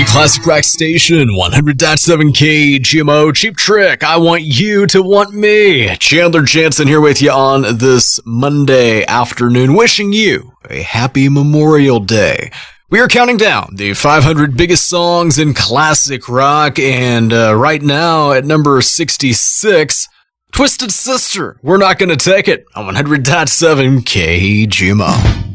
Classic Rock Station, 100.7 KGMO. Cheap Trick, I want you to want me. Chandler Jansen here with you on this Monday afternoon, wishing you a happy Memorial Day. We are counting down the 500 biggest songs in classic rock, and right now at number 66, Twisted Sister, We're Not Gonna Take It, on 100.7 KGMO.